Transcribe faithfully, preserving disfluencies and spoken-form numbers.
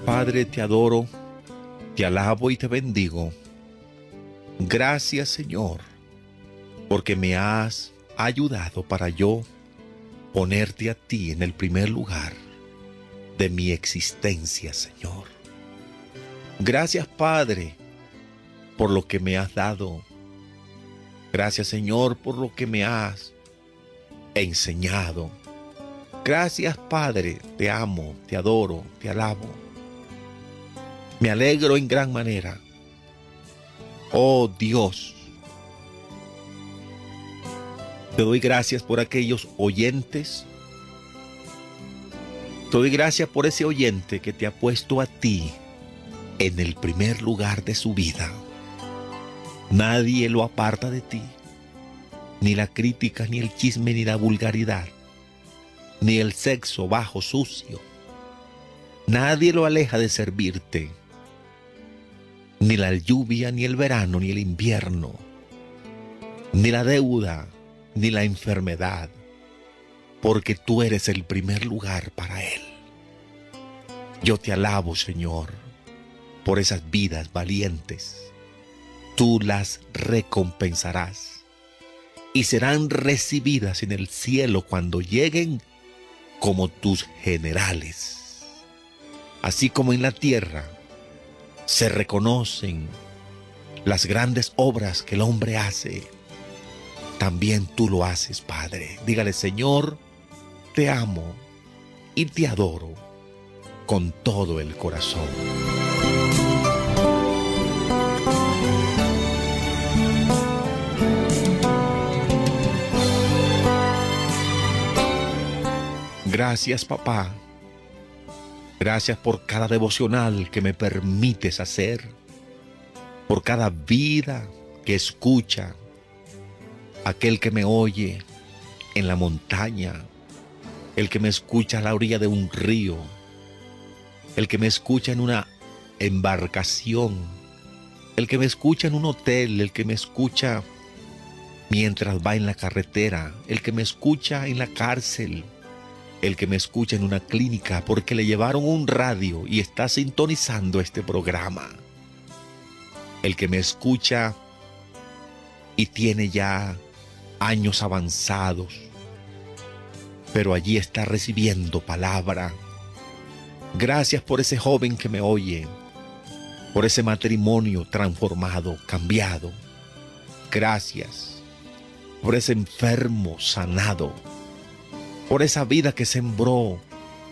Padre, te adoro, te alabo y te bendigo. Gracias, Señor, porque me has ayudado para yo ponerte a ti en el primer lugar de mi existencia, Señor. Gracias, Padre, por lo que me has dado. Gracias, Señor, por lo que me has enseñado. Gracias, Padre, te amo, te adoro, te alabo. Me alegro en gran manera. Oh Dios, te doy gracias por aquellos oyentes. Te doy gracias por ese oyente que te ha puesto a ti en el primer lugar de su vida. Nadie lo aparta de ti, ni la crítica, ni el chisme, ni la vulgaridad, ni el sexo bajo sucio. Nadie lo aleja de servirte, ni la lluvia, ni el verano, ni el invierno, ni la deuda, ni la enfermedad, porque tú eres el primer lugar para él. Yo te alabo, Señor, por esas vidas valientes. Tú las recompensarás y serán recibidas en el cielo cuando lleguen como tus generales. Así como en la tierra se reconocen las grandes obras que el hombre hace, también tú lo haces, Padre. Dígale: Señor, te amo y te adoro con todo el corazón. Gracias, papá. Gracias por cada devocional que me permites hacer, por cada vida que escucha, aquel que me oye en la montaña, el que me escucha a la orilla de un río, el que me escucha en una embarcación, el que me escucha en un hotel, el que me escucha mientras va en la carretera, el que me escucha en la cárcel, el que me escucha en una clínica porque le llevaron un radio y está sintonizando este programa, el que me escucha y tiene ya años avanzados, pero allí está recibiendo palabra. Gracias por ese joven que me oye, por ese matrimonio transformado, cambiado. Gracias por ese enfermo sanado, por esa vida que sembró